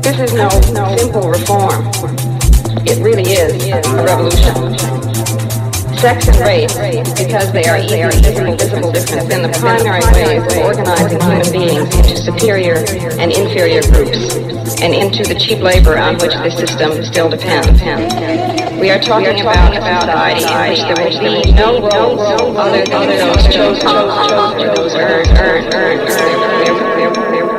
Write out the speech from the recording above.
This is no simple reform. It really is a revolution. Sex and race, because they are visible differences in the primary ways of organizing human beings into superior and inferior groups, and into the cheap labor on which this system still depends. We are talking about a society in which there will be no roles other than those chosen, those earned.